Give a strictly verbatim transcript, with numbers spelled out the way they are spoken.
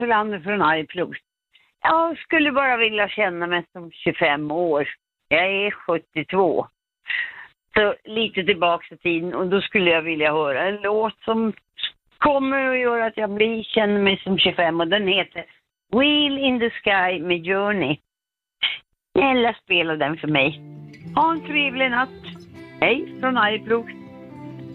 Lander från Arjeplog. Jag skulle bara vilja känna mig som tjugofem år. Jag är sjuttiotvå. Så lite tillbaka i tiden. Och då skulle jag vilja höra en låt som kommer att göra att jag blir, känner mig som tjugofem. Och den heter Wheel in the Sky med Journey. Snälla spela den för mig. Ha en trevlig natt. Hej från Arjeplog.